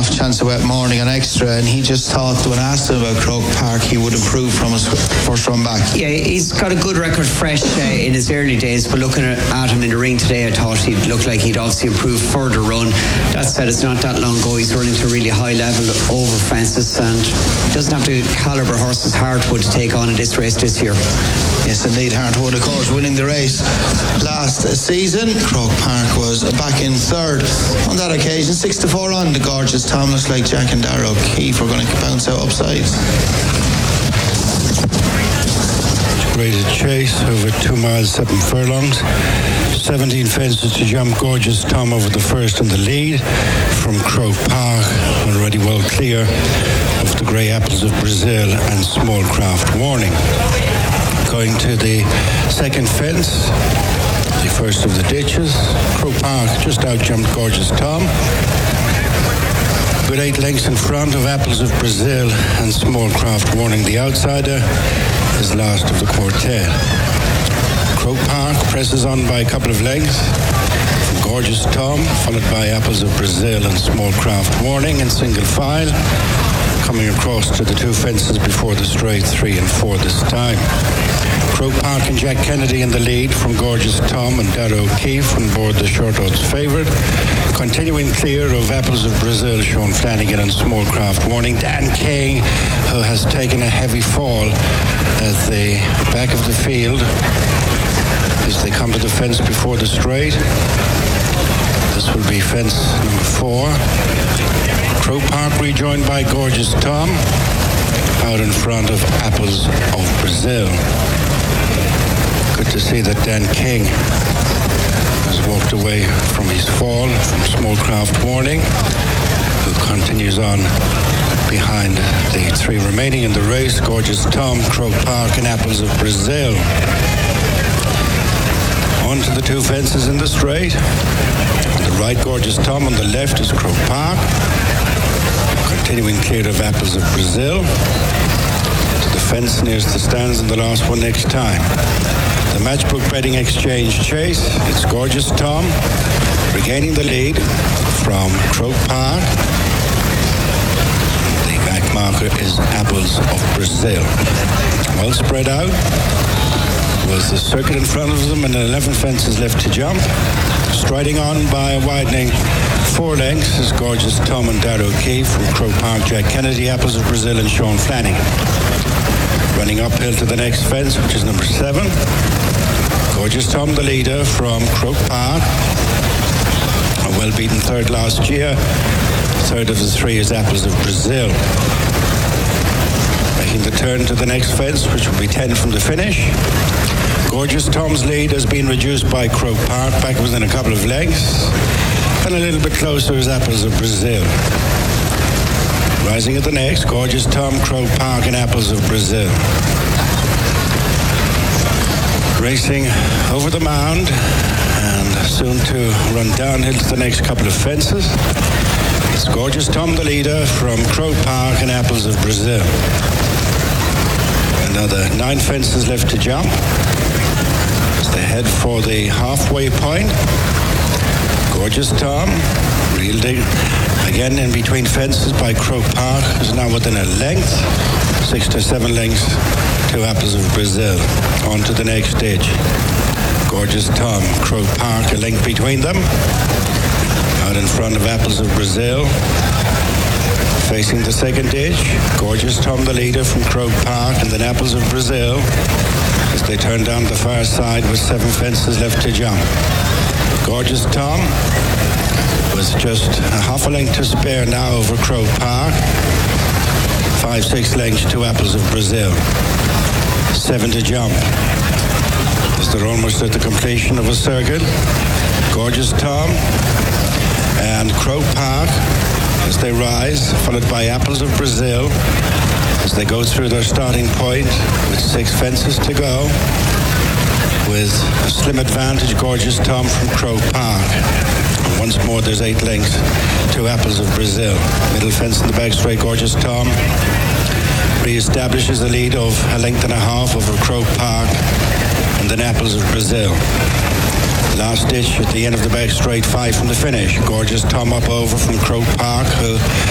off chance of wet morning on extra, and he just thought when asked him about Croke Park he would improve from his first run back. Yeah, he's got a good record fresh in his early days, but looking at him in the ring today, I thought he'd look like he'd obviously improve further run. That said, it's not that long ago he's running to a really high level over fences, and he doesn't have to calibre horses Hartwood to take on in this race this year. Yes, indeed, Hartwood, of course, winning the race last season. Croke Park was back in third on that occasion. 6-4 on the Gorgeous Tom. Looks like Jack and Darragh O'Keefe are going to bounce out upside. Graded chase over 2 miles, 7 furlongs. 17 fences to jump. Gorgeous Tom over the first in the lead from Croke Park, already well clear of the Grey Apples of Brazil and Small Craft Warning. Going to the second fence, the first of the ditches. Croke Park just out jumped Gorgeous Tom. Good 8 lengths in front of Apples of Brazil and Small Craft Warning. The outsider is last of the quartet. Croke Park presses on by a couple of lengths. Gorgeous Tom, followed by Apples of Brazil and Small Craft Warning in single file. Coming across to the 2 fences before the straight, 3 and 4 this time. Croke Park and Jack Kennedy in the lead from Gorgeous Tom and Darragh O'Keefe on board the short odds favourite. Continuing clear of Apples of Brazil, Sean Flanagan and Small Craft Warning. Dan King, who has taken a heavy fall at the back of the field as they come to the fence before the straight. This will be fence number 4. Croke Park rejoined by Gorgeous Tom out in front of Apples of Brazil. Good to see that Dan King has walked away from his fall from Small Craft Warning, who continues on behind the 3 remaining in the race, Gorgeous Tom, Croke Park and Apples of Brazil. On to the 2 fences in the straight. On the right, Gorgeous Tom. On the left is Croke Park. Continuing clear of Apples of Brazil. To the fence nearest the stands and the last one next time. The Matchbook Betting Exchange chase. It's Gorgeous Tom regaining the lead from Croke Park. The back marker is Apples of Brazil. Well spread out. Was the circuit in front of them and 11 fences left to jump. Striding on by a widening 4 lengths is Gorgeous Tom and Darragh O'Keefe from Croke Park, Jack Kennedy, Apples of Brazil and Sean Flanagan. Running uphill to the next fence, which is number 7. Gorgeous Tom, the leader from Croke Park. A well-beaten third last year. Third of the 3 is Apples of Brazil. Making the turn to the next fence, which will be 10 from the finish. Gorgeous Tom's lead has been reduced by Croke Park, back within a couple of lengths. And a little bit closer is Apples of Brazil. Rising at the next, Gorgeous Tom, Croke Park and Apples of Brazil. Racing over the mound and soon to run downhill to the next couple of fences. It's Gorgeous Tom, the leader from Croke Park and Apples of Brazil. Another 9 fences left to jump as they head for the halfway point. Gorgeous Tom, reeled again in between fences by Croke Park, is now within a length, 6 to 7 lengths to Apples of Brazil. On to the next stage. Gorgeous Tom, Croke Park, a length between them. Out in front of Apples of Brazil. Facing the second ditch, Gorgeous Tom, the leader from Croke Park, and then Apples of Brazil as they turn down the far side with 7 fences left to jump. Gorgeous Tom with just a half a length to spare now over Croke Park. 5-6 lengths to Apples of Brazil. 7 to jump as they're almost at the completion of a circuit. Gorgeous Tom and Croke Park as they rise, followed by Apples of Brazil as they go through their starting point with 6 fences to go. With a slim advantage, Gorgeous Tom from Croke Park. And once more, there's 8 lengths to Apples of Brazil. Middle fence in the back straight, Gorgeous Tom re-establishes a lead of a length and a half over Croke Park and then Apples of Brazil. Last ditch at the end of the back straight, 5 from the finish. Gorgeous Tom up over from Croke Park, who